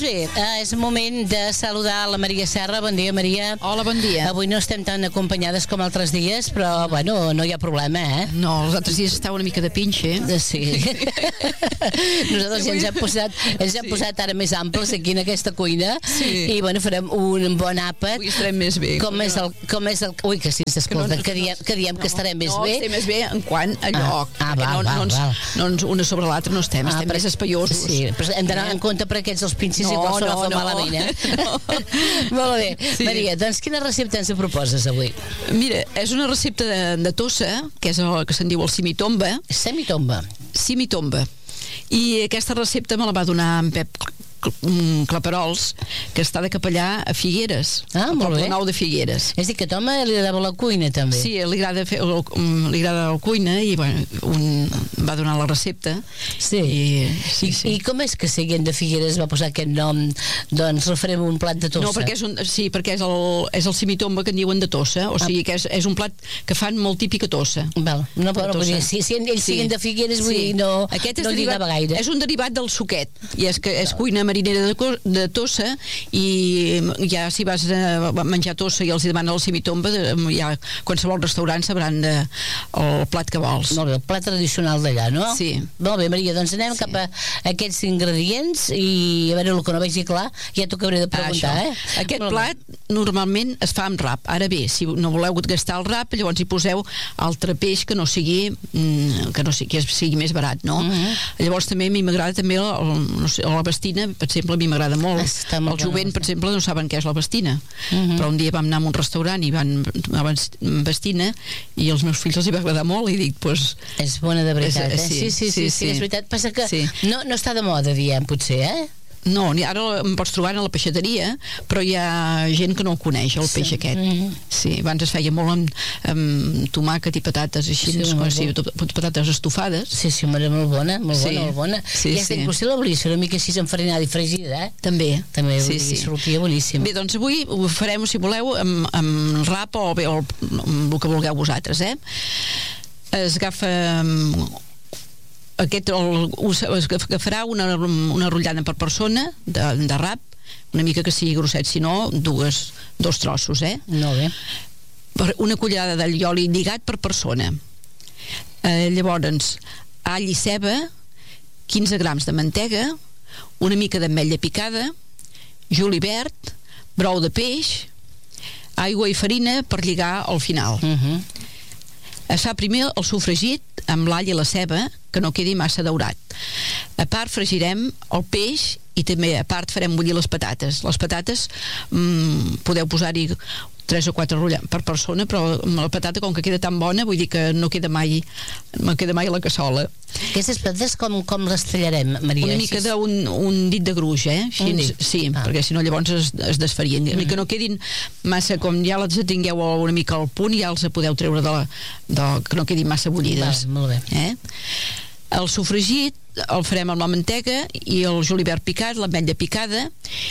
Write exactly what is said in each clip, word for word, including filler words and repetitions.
bé, eh, és el moment de saludar la Maria Serra. Bon dia, Maria. Hola, bon dia. Avui no estem tan acompanyades com altres dies, però, bueno, no hi ha problema, eh? No, els altres dies estava una mica de pinxe. Sí. Nosaltres ja ens hem posat, ens hem posat ara més amples aquí en aquesta cuina. Sí. I, bueno, farem un bon àpat. Avui estarem més bé. Com és el... Com és el ui, que si ens escolten, que, diem, que diem que estarem més no, bé. No, estem més bé en quant a lloc. Ah, ah, va, no, va, no, ens, va. no ens, una sobre l'altra no estem, Ah, estem però, més espaiosos. Sí, però hem d'anar en compte per aquests els pinxis No, igual s'ho no, fa no. malament, eh? No. Molt bé. Sí. Maria, doncs quina recepta ens proposes avui? Mira, és una recepta de, de tossa, que és el que se'n diu el simitomba. Semitomba. Simitomba. I aquesta recepta me la va donar en Pep Claperols, que està de capellà a Figueres, Ah, al molt bé. Nou de Figueres. És a dir, que a Tom li agradava la cuina, també. Sí, li agrada, fer, li agrada la cuina i bueno, un, va donar la recepta. Sí. I, sí, I, sí. I com és que Seguent de Figueres va posar aquest nom? Doncs referem un plat de tossa. No, perquè és un, sí, perquè és el, és el simitomba que en diuen de tossa, o sigui que és, és un plat que fan molt típic a tossa. Val. No, però De vull dir, tossa. si, si ells Sí. siguen de Figueres, vull Sí. dir, no, Aquest és no derivat, lligava gaire. és un derivat del suquet, i és que és cuina marinera de, co- de tossa, i ja si vas a menjar tossa i els hi demanen el simitomba, ja qualsevol restaurant sabran de, el plat que vols. Molt bé, el plat tradicional d'allà, no? Sí. Molt bé, Maria, doncs anem Sí. cap a aquests ingredients i a veure el que no vegi clar, ja t'ho acabaré de preguntar, Ah, eh? Aquest Molt bé. plat normalment es fa amb rap. Ara bé, si no voleu gastar el rap, llavors hi poseu altre peix que no sigui mm, que no sigui, que sigui més barat, no? Mhm. Llavors també a mi m'agrada també el, el, no sé, la bastina, per exemple, a mi m'agrada molt. Està molt El bona, jovent, per sí. exemple, no saben què és la bastina. Mhm. Però un dia vam anar a un restaurant i van a bastina i als meus fills els hi va agradar molt i dic, doncs... És bona de veritat, És- eh? sí, Sí, sí, sí, sí, sí, sí. és veritat. Passa que Sí. no, no està de moda, diem, potser, eh? No, ni ara em pots trobar a la peixateria, però hi ha gent que no el coneix, el Sí. peix aquest. Mhm. Sí, abans es feia molt amb, amb tomàquet i patates així, Sí, sí, molt sí, bo. patates estufades. Sí, sí, mare, molt bona, molt Sí. bona, molt bona. Sí, I aquesta sí. inclusive la volia fer una mica així enfarinada i fregida, eh? També. També, sí, vull dir, sí. sortia boníssim. Bé, doncs avui ho farem, si voleu, amb, amb rap o bé o el, amb el que vulgueu vosaltres, eh? Es agafa... mm, aquest el, us, es agafarà una, una rotllana per persona de, de rap, una mica que sigui grosset, si no, dues, dos trossos, eh? Molt bé. Per una cullerada d'allioli lligat per persona. Eh, llavors, all i ceba, quinze grams de mantega, una mica d'ametlla picada, julivert, brou de peix, aigua i farina per lligar al final. Uh -huh. Es fa primer el sofregit amb l'all i la ceba, que no quedi massa daurat. A part fregirem el peix i també a part farem bullir les patates. Les patates mmm, podeu posar-hi tres o quatre rotllans per persona, però la patata, com que queda tan bona, vull dir que no queda mai no queda mai a la cassola. Aquestes patates com, com les tallarem, Maria? Una mica d'un un dit de gruix, eh? Així, Un dit. sí, Ah. perquè si no llavors es, es desfarien. Mm. Que no quedin massa, com ja les tingueu una mica al punt, ja els podeu treure de la, de, que no quedin massa bullides. Val, molt bé. Eh? El sofregit el farem amb la mantega i el julivert picat, l'ametlla picada,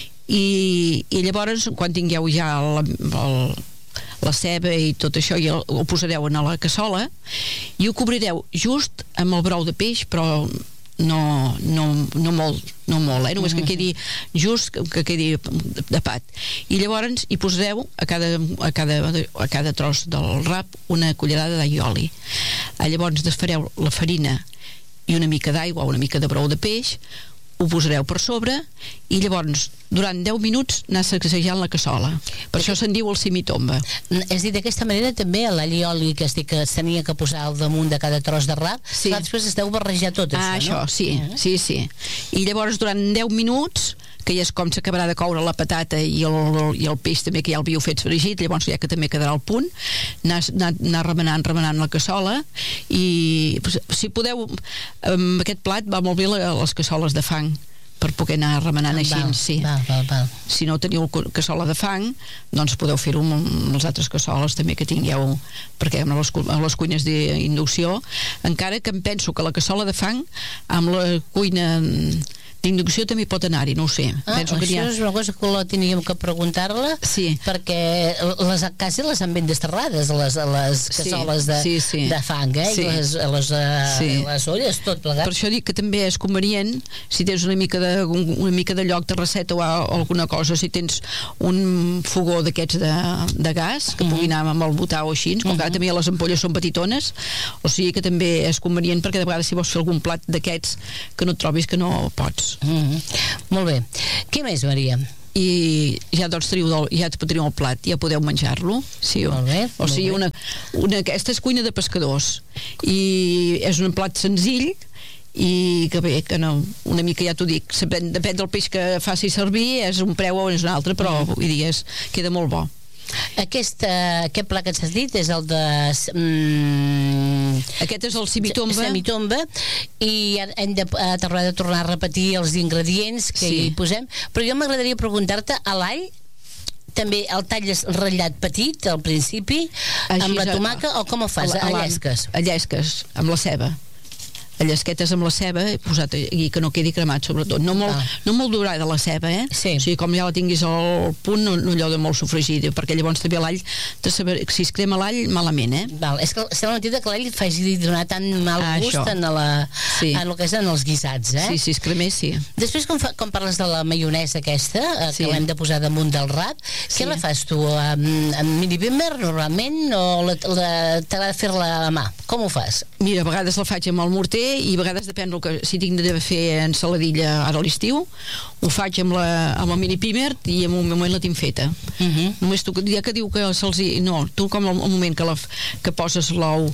i, i llavors quan tingueu ja la, el, la ceba i tot això i el, ho posareu en la cassola i ho cobrireu just amb el brou de peix, però no, no, no molt, no molt eh? Només que quedi just, que quedi tapat, i llavors hi posareu a cada, a cada, a cada tros del rap una cullerada d'allioli. Llavors desfareu la farina i una mica d'aigua o una mica de brou de peix, ho posareu per sobre i llavors durant deu minuts anar sacsejant la cassola. Per això se'n diu el simitomba. És a dir, d'aquesta manera també l'allioli que es diu que tenia que posar al damunt de cada tros de rap, Sí. clar, després es deu barrejar tot això, Ah, això, no? sí, sí, sí. I llavors durant deu minuts, que ja és com s'acabarà de coure la patata i el, i el peix també, que ja l'havíeu fet fregit, llavors ja que també quedarà al punt, anar, anar, anar remenant, remenant la cassola, i si podeu, amb aquest plat va molt bé les cassoles de fang, per poder anar remenant així, Val, sí. val, val, val. Si no teniu cassola de fang, doncs podeu fer-ho amb les altres cassoles també que tingueu, perquè amb les, amb les cuines d'inducció, encara que em penso que la cassola de fang amb la cuina D'inducció també pot anar-hi, no ho sé. Ah, Penso que això ha... és una cosa que la teníem que preguntar-la, sí. perquè les quasi les han ben desterrades, les, les cassoles de, sí, sí, sí. de fang, eh? Sí. I les, les, sí. les olles, tot plegat. Per això dic que també és convenient, si tens una mica de, una mica de lloc de receta o alguna cosa, si tens un fogó d'aquests de, de gas, que pugui anar amb el butà o així, com que ara també les ampolles són petitones, o sigui que també és convenient, perquè de vegades si vols fer algun plat d'aquests que no et trobis que no pots. Mm-hmm. Molt bé. Què més, Maria? I ja doncs teniu del, ja teniu el plat, ja podeu menjar-lo. Sí, molt bé, o sigui, una, una, aquesta és cuina de pescadors i és un plat senzill i que bé, que no, una mica ja t'ho dic, depèn, depèn del peix que faci servir, és un preu o és un altre, però vull dir, és, queda molt bo. Aquest, uh, aquest plat que ens has dit és el de... Mm, aquest és el semitomba. Semitomba, i hem de, uh, de tornar a repetir els ingredients que sí. hi posem, però jo m'agradaria preguntar-te, a l'all també el talles ratllat petit al principi, així, amb la tomaca, o com ho fas? A, a, a llesques? A llesques, amb la ceba. A llesquetes amb la ceba posat i que no quedi cremat, sobretot no molt, ah. no molt dorada la ceba, eh? Sí. O sigui, com ja la tinguis al punt, no, no allò de molt sofregit, perquè llavors també l'all, saber, si es crema l'all, malament, eh? Val. És que se l'ha mentit que l'all faci donar tant mal ah, gust això. en, la, sí. en el que és en els guisats, eh? Sí, si es cremés, sí. Després, com, fa, com parles de la maionesa aquesta, eh, sí. que l'hem de posar damunt del rap, sí. què la fas tu? Amb, amb mini bimber, normalment, o la, la, t'agrada fer-la a mà? Com ho fas? Mira, a vegades la faig amb el morter i a vegades depèn del que, si tinc de fer ensaladilla ara a l'estiu, ho faig amb, la, amb el mini pimer i en un moment la tinc feta. Uh-huh. Només tu, ja que diu que se'ls... No, tu com el, el moment que, la, que poses l'ou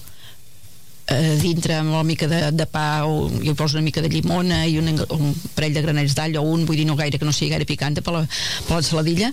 eh, dintre amb una mica de, de pa, o jo poso una mica de llimona i un, un parell de granells d'all o un, vull dir no gaire, que no sigui gaire picante per l'ensaladilla,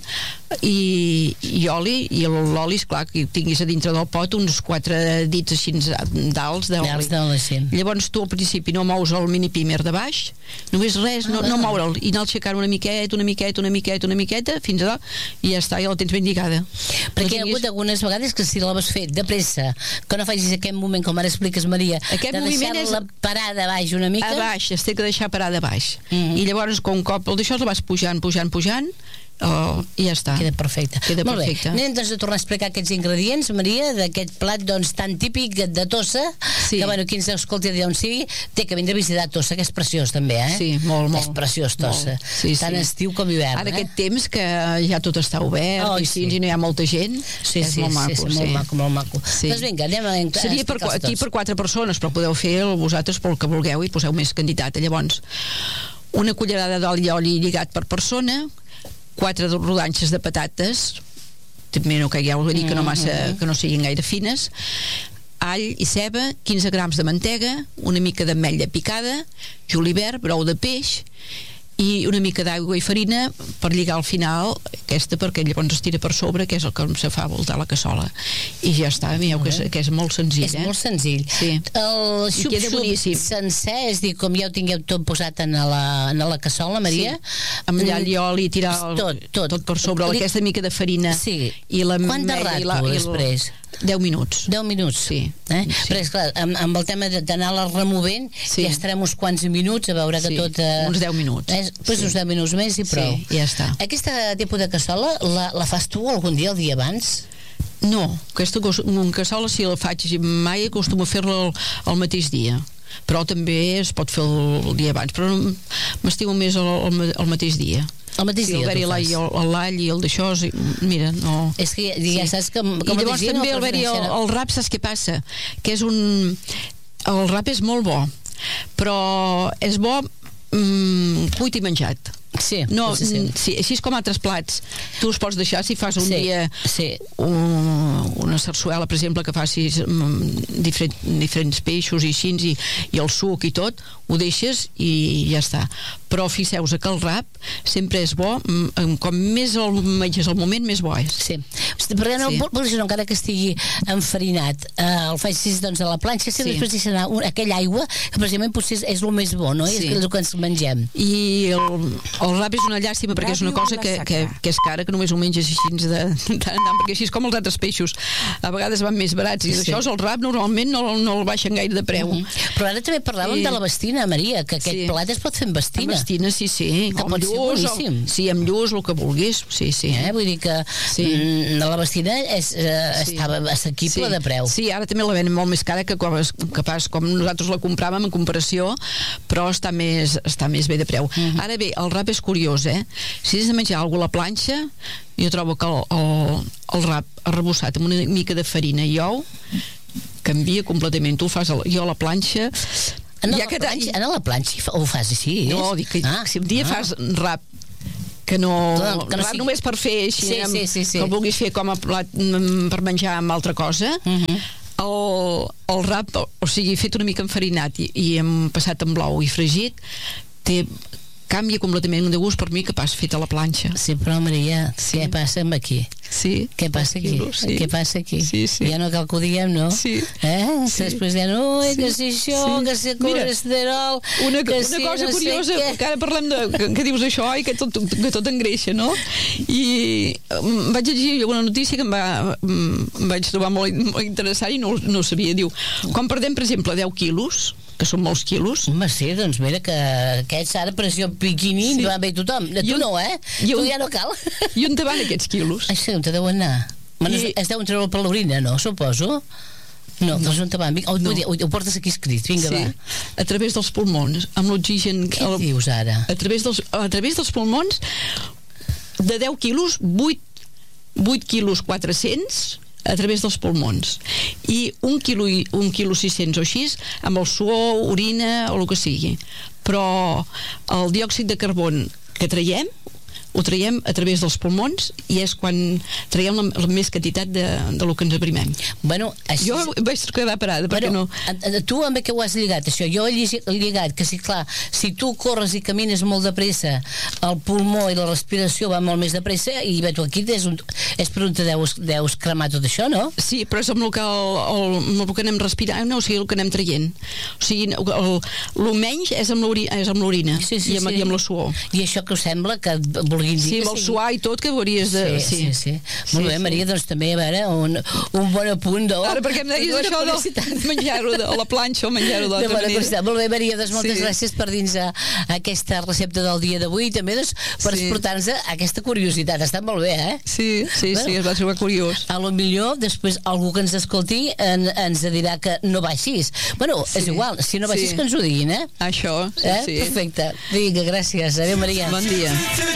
i, i oli, i l'oli, esclar, que tinguis a dintre del pot uns quatre dits així d'alts d'oli. Sí. Llavors tu al principi no mous el mini pimer de baix, només res, no, no moure'l, i anar aixecant una miqueta, una miqueta, una miqueta, una miqueta, fins a dalt, i ja està, ja la tens ben lligada. Perquè no hi ha hagut algunes vegades que si la vas fer de pressa, que no facis aquest moment, com ara expliques, Maria, aquest de deixar-la és... parada a baix una mica. A baix, es té que deixar parada a baix. Mm-hmm. I llavors, com un cop el d'això, la vas pujant, pujant, pujant, oh, i ja està. Queda perfecte. Queda Molt perfecte. bé. Anem doncs a tornar a explicar aquests ingredients, Maria, d'aquest plat doncs tan típic de Tossa, sí. que bueno, qui ens escolti d'on sigui, té que vindre a visitar Tossa, que és preciós també, eh? Sí, molt, molt. És preciós Tossa. Sí, tant sí. estiu com hivern. Ara eh? aquest temps que ja tot està obert, oh, i, sí. i no hi ha molta gent, sí, és sí, molt maco. Sí, sí, molt sí. maco, molt maco. Sí. Doncs vinga, anem a, a seria per, aquí per quatre persones, però podeu fer vosaltres pel que vulgueu i poseu més quantitat. Llavors, una cullerada d'oli i oli lligat per persona, quatre rodanxes de patates, també no caigueu a dir que no, massa, que no siguin gaire fines, all i ceba, quinze grams de mantega, una mica d'ametlla picada, julivert, brou de peix, i una mica d'aigua i farina per lligar al final aquesta, perquè llavors es tira per sobre, que és el que se fa voltar la cassola, i ja està. Veieu que és, que és molt senzill, és eh? molt senzill. Sí. El xup-xup sencer, és dir, com ja ho tingueu tot posat en la, en la cassola, Maria, sí. amb llall i oli, tirar el, tot, tot. tot per sobre, Li... aquesta mica de farina, sí. i la quant de rato després? deu minuts. deu minuts, sí. Eh? sí. Però és clar, amb, amb el tema d'anar-la removent, sí. ja estarem uns quants minuts a veure que sí. tot... Eh, uns deu minuts. Eh, pues sí. uns deu minuts més i prou. Sí, ja està. Aquesta tipus de cassola, la, la fas tu algun dia, el dia abans? No, aquesta cassola, si la faig mai, acostumo a fer-la el, el mateix dia. Però també es pot fer el, el dia abans, però m'estimo més el, el, el mateix dia. El mateix sí, dia el l'all el, l'all i el d'això, mira, no... És que ja, ja sí. saps que... que I llavors també no el, el, el rap, saps què passa? Que és un... El rap és molt bo, però és bo mm, cuit i menjat. Sí, no, sí, sí. sí, així com altres plats tu els pots deixar, si fas un sí, dia sí. Un, una sarsuela, per exemple, que facis um, diferent, diferents peixos i així, i, i el suc i tot, ho deixes i ja està. Però fixeu-vos que el rap sempre és bo, com més el menges al moment, més bo és. Sí, perquè no, sí. encara que estigui enfarinat, eh, el facis doncs a la planxa, si sí. després deixa anar un, aquella aigua, que precisament potser és el més bo, no? Sí. És el que ens mengem. I el, el rap és una llàstima perquè és una cosa que, que, que és cara, que només ho menges així de, de, de, perquè així és com els altres peixos, a vegades van més barats, i sí. això és el rap, normalment no, no el baixen gaire de preu. Uh-huh. Però ara també parlàvem I... de la bastina, Maria, que aquest sí. plat es pot fer amb bastina. Labastina, sí, sí. Que pot ser boníssim. O, sí, amb lluç, el que vulguis, sí, sí. Eh? Vull dir que sí. mm, la Labastina és, eh, sí. estava assequible sí. de preu. Sí, ara també la venen molt més cara que, que pas com nosaltres la compràvem en comparació, però està més, està més bé de preu. Uh -huh. Ara bé, el rap és curiós, eh? Si has de menjar alguna cosa a la planxa, jo trobo que el, el, el rap arrebossat amb una mica de farina i ou canvia completament. Tu ho fas a la, jo a la planxa... En ja la, que planxa, en la planxa ho fas així? No, dic que ah, si un dia ah. fas rap que no, no, que no rap sigui... només per fer així, sí, amb, sí, sí, sí. que el vulguis fer com a plat per menjar amb altra cosa, uh -huh. el, el rap, o sigui, fet una mica enfarinat i, i hem passat en blau i fregit, té canvia completament de gust per mi que pas fet a la planxa. Sí, però Maria, sí. què passa amb aquí? Sí. Què passa aquí? Quilos, sí. Què passa aquí? Sí, sí. Ja no cal que ho diguem, no? Sí. Eh? Sí. Després diuen, ui, sí. que si això, sí. que si colesterol... Una, que una si cosa no curiosa, sé que ara parlem de que, que dius això i que tot, que tot engreixa, no? I um, vaig llegir una notícia que em, va, um, em vaig trobar molt, molt interessant i no, no ho sabia. Diu, quan perdem, per exemple, deu quilos, que són molts quilos... Home, sí, doncs mira que aquests ara pressió piquini sí. va bé tothom. Tu un, no, eh? Tu un, ja no cal. I on te van aquests quilos? Ai, sí, on te deuen anar? I... Es deuen treure per l'orina, no? Suposo. No, doncs on te van? Ho, no. ho, ho portes aquí escrit, vinga, sí. va. A través dels pulmons, amb l'oxigen... Què el... dius ara? A través dels, a través dels pulmons, de deu quilos, vuit, vuit quilos quatre-cents a través dels pulmons, i un quilo, un quilo sis-cents o així amb el suor, orina o el que sigui. Però el diòxid de carbon que traiem ho traiem a través dels pulmons i és quan traiem la, la més quantitat de, de lo que ens aprimem. Bueno, així... Jo vaig quedar parada perquè bueno, no... Tu amb què ho has lligat, això? Jo he lligat que, sí, clar, si tu corres i camines molt de pressa, el pulmó i la respiració va molt més de pressa i bé, tu aquí és, un, és per on te deus, deus cremar tot això, no? Sí, però és amb el que, el, el, el que anem respirant, o sigui, el que anem traient. O sigui, el, el, el menys és amb l'orina sí, sí, i, amb, sí. i amb la suor. I això que us sembla que vulguin dir sí, que amb el suar i tot que hauries de... Sí, sí, sí. sí. Molt bé, Maria, doncs també, a veure, un, un bon apunt de... Ara, perquè em deies això de menjar-ho a la planxa o menjar-ho d'altra manera. Molt bé, Maria, doncs moltes sí. gràcies per dins a aquesta recepta del dia d'avui i també doncs, per sí. exportar-nos aquesta curiositat. Està molt bé, eh? Sí, sí, bueno, sí, es va trobar curiós. A lo millor, després, algú que ens escolti en, ens dirà que no va així. Bueno, sí. és igual, si no va així, sí. que ens ho diguin, eh? Això, sí, eh? sí. Perfecte. Vinga, gràcies. Adéu, Maria. Bon dia.